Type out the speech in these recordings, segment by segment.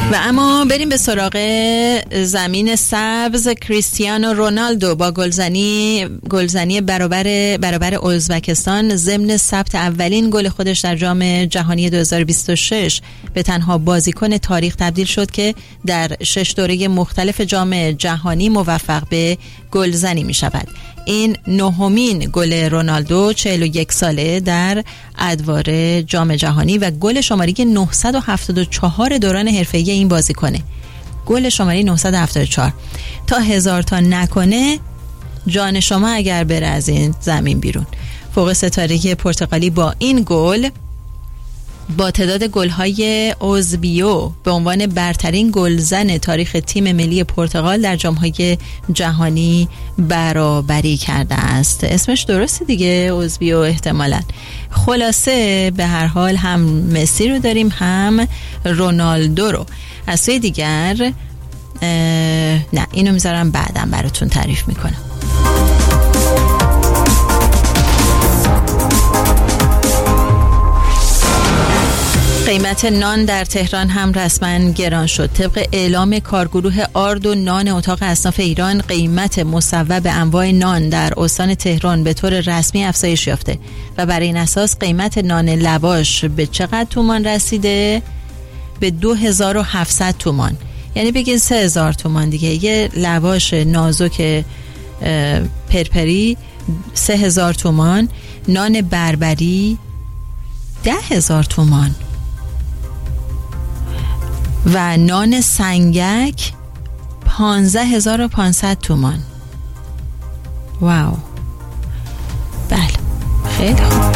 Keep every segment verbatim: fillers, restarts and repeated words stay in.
و اما بریم به سراغ زمین سبز. کریستیانو رونالدو با گلزنی گلزنی برابر برابر ازبکستان ضمن ثبت اولین گل خودش در جام جهانی دو هزار و بیست و شش به تنها بازیکن تاریخ تبدیل شد که در شش دوره مختلف جام جهانی موفق به گلزنی می شود. این نهمین گل رونالدو چهل و یک ساله در ادوار جام جهانی و گل شماره نهصد و هفتاد و چهار دوران حرفه‌ای این بازیکنه. گل شماره نهصد و هفتاد و چهار. تا هزار تا نکنه جان شما اگر بره از این زمین بیرون. فوق ستاره پرتغالی با این گل با تعداد گل‌های اوزبیو به عنوان برترین گلزن تاریخ تیم ملی پرتغال در جام‌های جهانی برابری کرده است. اسمش درسته دیگه، اوزبیو احتمالاً. خلاصه به هر حال هم مسی رو داریم هم رونالدو رو. از سوی دیگر نه اینو میذارم بعدم براتون تعریف میکنم. قیمت نان در تهران هم رسما گران شد. طبق اعلام کارگروه آرد و نان اتاق اصناف ایران قیمت مصوب انواع نان در استان تهران به طور رسمی افزایش یافته و برای این اساس قیمت نان لواش به چقدر تومان رسیده؟ به دو هزار و هفتصد تومان. یعنی بگید سه هزار تومان دیگه. یه لواش نازک پرپری سه هزار تومان، نان بربری ده هزار تومان و نان سنگک پانزده هزار و پانصد تومان. واو. بله خیلی خوب.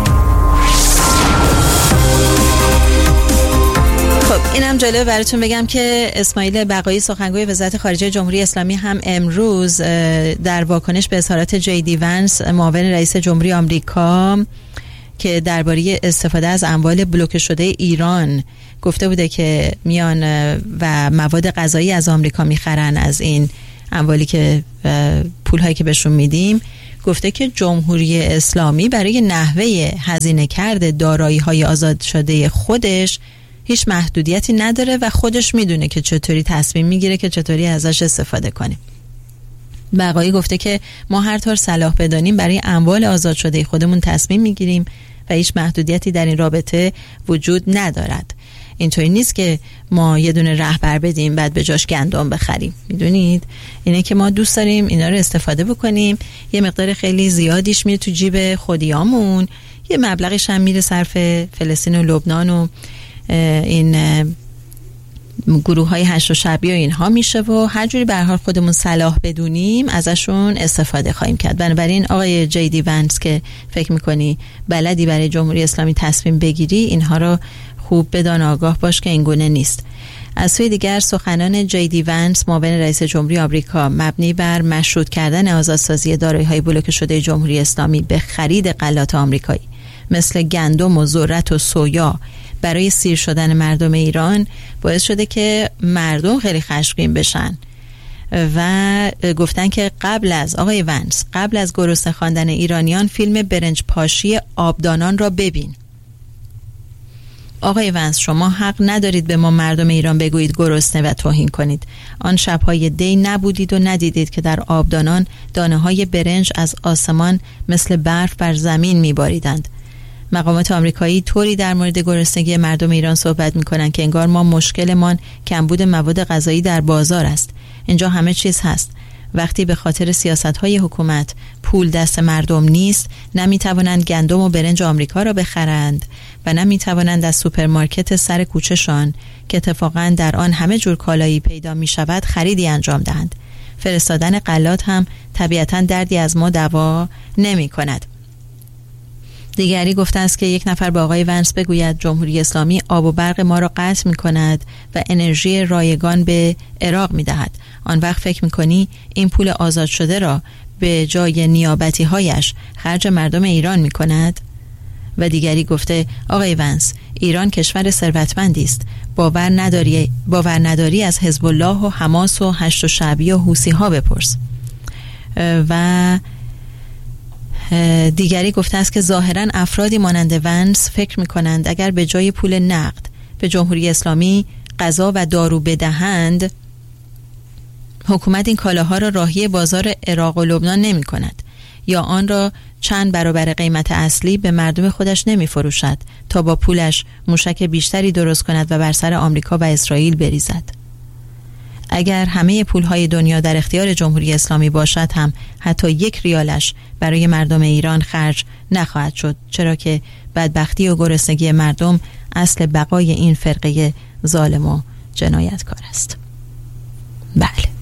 خب اینم جالبه براتون بگم که اسماعیل بقایی سخنگوی وزارت خارجه جمهوری اسلامی هم امروز در واکنش به اظهارات جی دی ونس معاون رئیس جمهوری آمریکا که درباره استفاده از اموال بلوکه شده ایران گفته بوده که میان و مواد غذایی از آمریکا میخرن، از این اموالی که پولهایی که بهشون میدیم، گفته که جمهوری اسلامی برای نحوه هزینه کرده دارایی‌های آزاد شده خودش هیچ محدودیتی نداره و خودش میدونه که چطوری تصمیم میگیره که چطوری ازش استفاده کنه. بقایی گفته که ما هر طور صلاح بدانیم برای اموال آزاد شده خودمون تصمیم میگیریم و هیچ محدودیتی در این رابطه وجود ندارد. اینطوری نیست که ما یه دونه رهبر بدیم بعد به جاش گندم بخریم. میدونید اینه که ما دوست داریم اینا رو استفاده بکنیم، یه مقدار خیلی زیادیش میره تو جیب خودیامون، یه مبلغش هم میره صرف فلسطین و لبنان و این گروه های هشت و شبی و اینها میشه و هر جوری به هر حال خودمون صلاح بدونیم ازشون استفاده خواهیم کرد. بنابراین آقای جی دی ونس که فکر میکنی بلدی برای جمهوری اسلامی تصمیم بگیری، اینها رو خوب بدان، آگاه باش که این گونه نیست. از سوی دیگر سخنان جی دی ونس معاون رئیس جمهوری آمریکا مبنی بر مشروط کردن آزادسازی دارایی‌های بلوکه شده جمهوری اسلامی به خرید غلات آمریکایی مثل گندم و ذرت و سویا برای سیر شدن مردم ایران باعث شده که مردم خیلی خشمگین بشن و گفتن که قبل از آقای ونس قبل از گرسنه خواندن ایرانیان فیلم برنج پاشی آبدانان را ببین. آقای ونس شما حق ندارید به ما مردم ایران بگویید گرسنه و توهین کنید. آن شب‌های دی نبودید و ندیدید که در آبدانان دانه‌های برنج از آسمان مثل برف بر زمین می‌باریدند. مقامات آمریکایی طوری در مورد گرسنگی مردم ایران صحبت می‌کنند که انگار ما مشکلمان کمبود مواد غذایی در بازار است. اینجا همه چیز هست. وقتی به خاطر سیاست‌های حکومت پول دست مردم نیست، نمی‌توانند گندم و برنج آمریکا را بخرند و نمی‌توانند از سوپرمارکت سر کوچه‌شان که اتفاقاً در آن همه جور کالایی پیدا می‌شود خریدی انجام دهند. فرستادن غلات هم طبیعتاً دردی از ما دوا نمی‌کند. دیگری گفته است که یک نفر به آقای ونس بگوید جمهوری اسلامی آب و برق ما را قطع می کند و انرژی رایگان به عراق می دهد. آن وقت فکر می کنی این پول آزاد شده را به جای نیابتی هایش خرج مردم ایران می کند؟ و دیگری گفته آقای ونس ایران کشور ثروتمندی است، باور نداری باور نداری از حزب الله و حماس و هشت و شعبی و حوثی ها بپرس. و دیگری گفته است که ظاهراً افرادی مانند ونس فکر می‌کنند اگر به جای پول نقد به جمهوری اسلامی غذا و دارو بدهند، حکومت این کالاها را راهی بازار عراق و لبنان نمی کند یا آن را چند برابر قیمت اصلی به مردم خودش نمی فروشد تا با پولش موشک بیشتری درست کند و بر سر آمریکا و اسرائیل بریزد. اگر همه پولهای دنیا در اختیار جمهوری اسلامی باشد هم حتی یک ریالش برای مردم ایران خرج نخواهد شد، چرا که بدبختی و گرسنگی مردم اصل بقای این فرقه ظالم و جنایتکار است. بله.